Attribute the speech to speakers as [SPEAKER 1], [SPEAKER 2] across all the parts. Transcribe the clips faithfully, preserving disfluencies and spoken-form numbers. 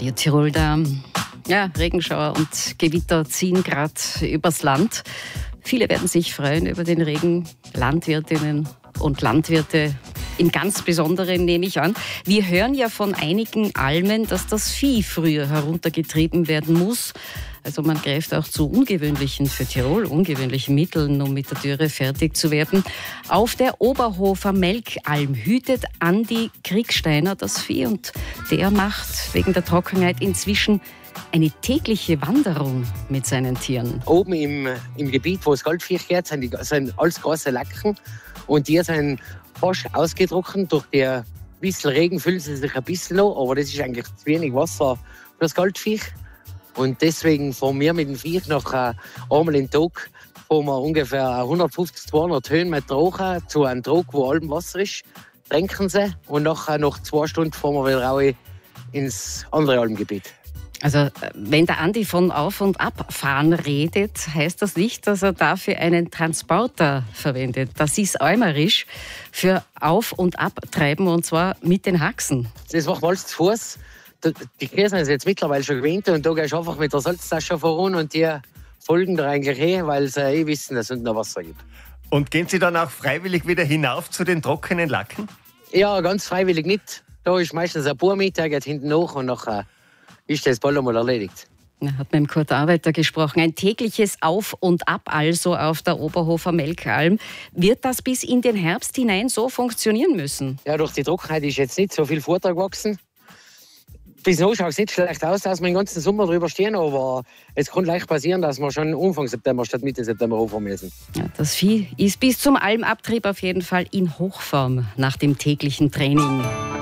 [SPEAKER 1] Radio Tirol, da ja, Regenschauer und Gewitter ziehen gerade übers Land. Viele werden sich freuen über den Regen, Landwirtinnen und Landwirte im ganz Besonderen, nehme ich an. Wir hören ja von einigen Almen, dass das Vieh früher heruntergetrieben werden muss. Also man greift auch zu ungewöhnlichen, für Tirol ungewöhnlichen Mitteln, um mit der Dürre fertig zu werden. Auf der Oberhofer Melkalm hütet Andi Kriegsteiner das Vieh und der macht wegen der Trockenheit inzwischen eine tägliche Wanderung mit seinen Tieren.
[SPEAKER 2] Oben im, im Gebiet, wo das Goldvieh geht, sind, die, sind alles große Lacken und die sind fast ausgetrocknet. Durch den bisschen Regen füllen sie sich ein bisschen noch, aber das ist eigentlich zu wenig Wasser für das Goldvieh. Und deswegen fahren wir mit dem Viech nach äh, einmal im Tag fahren wir ungefähr hundertfünfzig, zweihundert Höhenmeter hoch zu einem Trog, wo allem Wasser ist, tränken sie und nachher nach zwei Stunden fahren wir wieder raus ins andere Almgebiet.
[SPEAKER 1] Also wenn der Andi von Auf- und Abfahren redet, heißt das nicht, dass er dafür einen Transporter verwendet. Das ist eumerisch für Auf- und Abtreiben und zwar mit den Haxen.
[SPEAKER 2] Das machen wir alles zu Fuß. Die Kühe sind jetzt mittlerweile schon gewöhnt und da gehst du einfach mit der Salztasche voran und die folgen da eigentlich eh, weil sie eh wissen, dass es unten noch Wasser gibt.
[SPEAKER 3] Und gehen Sie dann auch freiwillig wieder hinauf zu den trockenen Lacken?
[SPEAKER 2] Ja, ganz freiwillig nicht. Da ist meistens ein Bauer mit, der geht hinten nach und nachher ist das bald einmal erledigt.
[SPEAKER 1] Er hat mit dem Kurt Arbeiter gesprochen. Ein tägliches Auf und Ab also auf der Oberhofer Melkalm. Wird das bis in den Herbst hinein so funktionieren müssen?
[SPEAKER 2] Ja, durch die Trockenheit ist jetzt nicht so viel Vortrag gewachsen. Bis noch schaut es nicht schlecht aus, dass wir den ganzen Sommer drüber stehen, aber es kann leicht passieren, dass wir schon Anfang September statt Mitte September auffahren müssen.
[SPEAKER 1] Ja, das Vieh ist bis zum Almabtrieb auf jeden Fall in Hochform nach dem täglichen Training.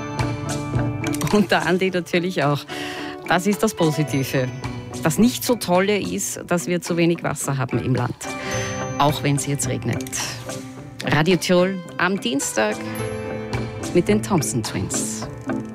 [SPEAKER 1] Und der Andi natürlich auch. Das ist das Positive. Das nicht so Tolle ist, dass wir zu wenig Wasser haben im Land. Auch wenn es jetzt regnet. Radio Tirol am Dienstag mit den Thompson Twins.